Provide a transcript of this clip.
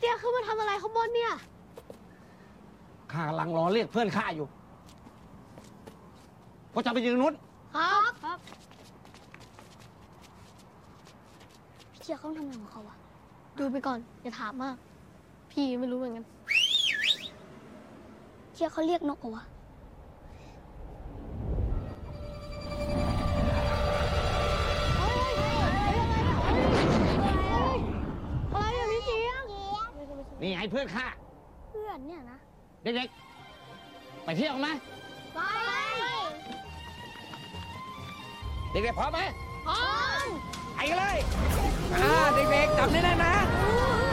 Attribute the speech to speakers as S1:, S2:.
S1: เจียขึ้นมาทำอะไรข้างบนเนี่ย
S2: ข้ากำลังรอเรียกเพื่อนข้าอยู่ก็จะไปยืนนู้น
S1: ครับ
S3: พี่เจียเขาทำอะไรของเขาวะ
S1: ดูไปก่อน อย่าถามมาก พี่ไม่รู้เหมือนกัน
S3: เจียเขาเรียกนกเหรอวะ
S1: อะไรอะพี่เจีย
S2: นี่ให้เพื่อนข้า
S3: เพื่อนเนี่ยนะ
S2: เด็กๆไปเที่ยวไหม
S1: ไป
S2: เด็กๆพร้อมไหม
S1: พร้อม
S2: ไปกันเลย
S4: เด็กๆจำได้นะ